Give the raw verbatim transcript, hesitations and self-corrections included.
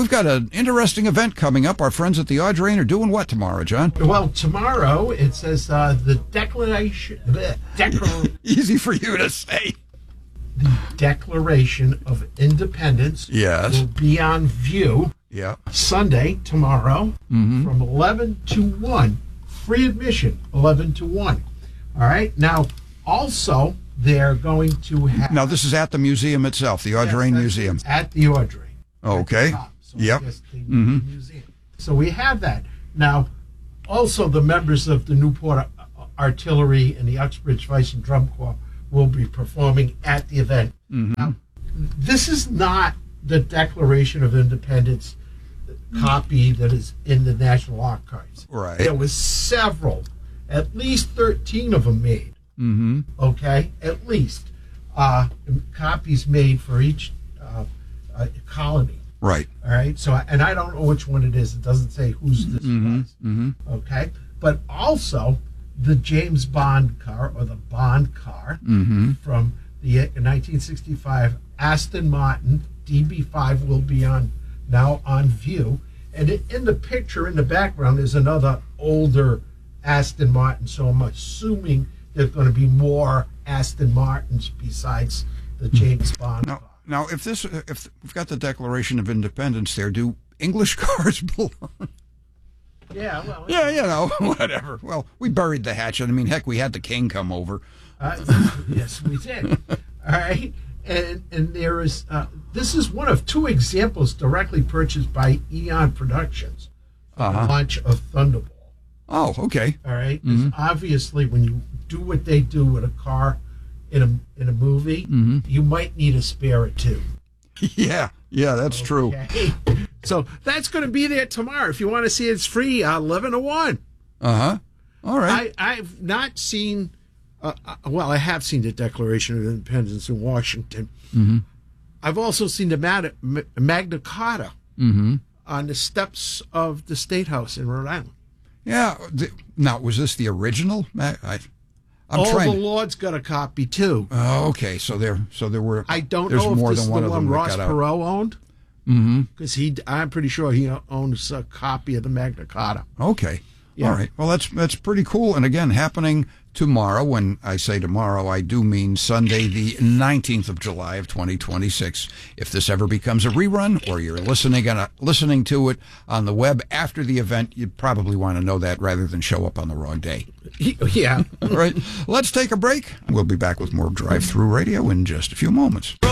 we've got an interesting event coming up. Our friends at the Audrain are doing what tomorrow, John? Well, tomorrow it says uh, the declaration... Bleh, declar- Easy for you to say. The Declaration of Independence Yes. will be on view Yeah. Sunday, tomorrow, Mm-hmm. from eleven to one. Free admission, eleven to one. All right? Now, also, they're going to have... Now, this is at the museum itself, the Audrain Yes, Museum. At the Audrain. Okay. At the top. So Yep. I guess the Mhm. museum. So we have that. Now, also the members of the Newport Artillery and the Uxbridge Vice and Drum Corps will be performing at the event. Mhm. Now, this is not the Declaration of Independence copy that is in the National Archives. Right. There was several, at least thirteen of them made. Mm-hmm. Okay, at least uh, copies made for each uh, uh, colony. Right. All right. So, and I don't know which one it is. It doesn't say whose this Mm-hmm. was. Mm-hmm. Okay. But also the James Bond car or the Bond car Mm-hmm. from the nineteen sixty-five Aston Martin D B five will be on now on view. And in the picture in the background is another older Aston Martin. So I'm assuming there's going to be more Aston Martins besides the James Bond Now, car. now, if this, if we've got the Declaration of Independence there, do English cars belong? Yeah, well, Yeah, you know, whatever. Well, we buried the hatchet. I mean, heck, we had the king come over. Uh, yes, we did. All right, and and there is uh, this is one of two examples directly purchased by Eon Productions for Uh-huh. the launch of Thunderball. Oh, okay. All right, Mhm. It's obviously when you do what they do with a car in a in a movie, Mhm. you might need a spare or two. Yeah, yeah, that's true. Okay? So that's going to be there tomorrow. If you want to see it, it's free, uh, eleven to one. Uh-huh. All right. I, I've not seen, uh, uh, well, I have seen the Declaration of Independence in Washington. Mm-hmm. I've also seen the Magna, Magna Carta Mm-hmm. on the steps of the State House in Rhode Island. Yeah. The, now, was this the original? I, I, I'm All trying. the Lords got a copy, too. Oh, okay. So there, so there were. I don't there's know if more this than is one the of one them that Ross got out. Perot owned, Mm-hmm. because he, I'm pretty sure he owns a copy of the Magna Carta. Okay. Yeah. All right. Well, that's that's pretty cool. And again, happening tomorrow. When I say tomorrow, I do mean Sunday, the nineteenth of July of twenty twenty-six. If this ever becomes a rerun, or you're listening and listening to it on the web after the event, you'd probably want to know that rather than show up on the wrong day. Yeah. All right. Let's take a break. We'll be back with more Drive Through Radio in just a few moments.